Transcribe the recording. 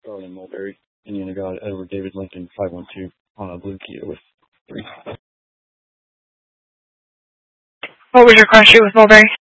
Charlie Mulberry, Indiana God, Edward David Lincoln, 512 on a blue Kia with 3. What was your question with Mulberry?